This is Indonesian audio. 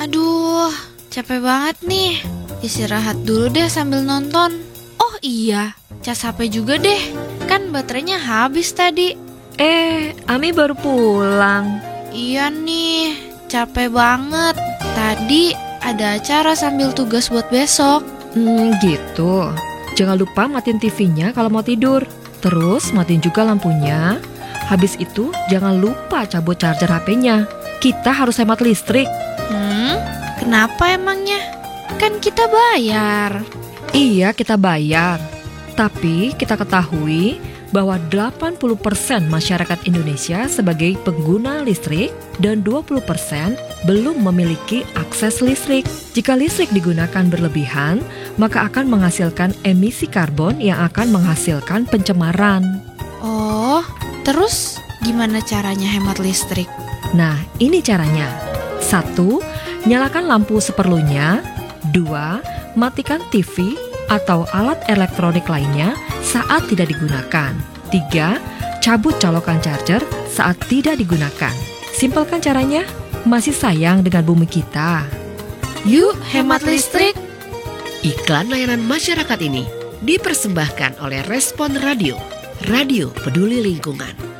Aduh, capek banget nih. Istirahat dulu deh sambil nonton. Oh iya, cas HP juga deh. Kan baterainya habis tadi. Ami baru pulang. Iya nih, capek banget. Tadi ada acara sambil tugas buat besok. Gitu. Jangan lupa matiin TV-nya kalau mau tidur. Terus matiin juga lampunya. Habis itu jangan lupa cabut charger HP-nya. Kita harus hemat listrik. Kenapa emangnya? Kan kita bayar. Iya, kita bayar. Tapi kita ketahui bahwa 80% masyarakat Indonesia sebagai pengguna listrik dan 20% belum memiliki akses listrik. Jika listrik digunakan berlebihan, maka akan menghasilkan emisi karbon yang akan menghasilkan pencemaran. Oh, terus gimana caranya hemat listrik? Nah, ini caranya. 1. Nyalakan lampu seperlunya. 2. Matikan TV atau alat elektronik lainnya saat tidak digunakan. 3. Cabut colokan charger saat tidak digunakan. Simpel kan caranya? Masih sayang dengan bumi kita. Yuk hemat listrik. Iklan layanan masyarakat ini dipersembahkan oleh Respon Radio, Radio Peduli Lingkungan.